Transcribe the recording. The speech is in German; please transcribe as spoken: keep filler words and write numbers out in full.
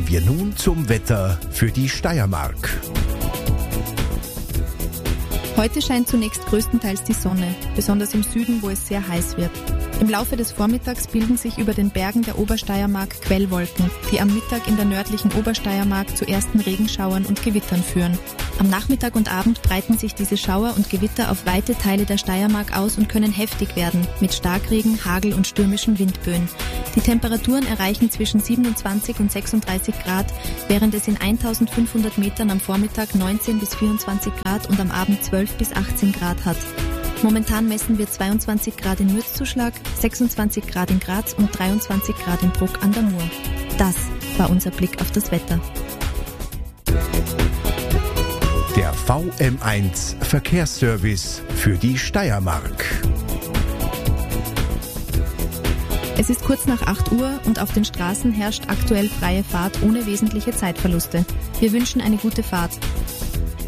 Kommen wir nun zum Wetter für die Steiermark. Heute scheint zunächst größtenteils die Sonne, besonders im Süden, wo es sehr heiß wird. Im Laufe des Vormittags bilden sich über den Bergen der Obersteiermark Quellwolken, die am Mittag in der nördlichen Obersteiermark zu ersten Regenschauern und Gewittern führen. Am Nachmittag und Abend breiten sich diese Schauer und Gewitter auf weite Teile der Steiermark aus und können heftig werden, mit Starkregen, Hagel und stürmischen Windböen. Die Temperaturen erreichen zwischen siebenundzwanzig und sechsunddreißig Grad, während es in eintausendfünfhundert Metern am Vormittag neunzehn bis vierundzwanzig Grad und am Abend zwölf bis achtzehn Grad hat. Momentan messen wir zweiundzwanzig Grad in Mürzzuschlag, sechsundzwanzig Grad in Graz und dreiundzwanzig Grad in Bruck an der Mur. Das war unser Blick auf das Wetter. Der V M eins Verkehrsservice für die Steiermark. Es ist kurz nach acht Uhr und auf den Straßen herrscht aktuell freie Fahrt ohne wesentliche Zeitverluste. Wir wünschen eine gute Fahrt.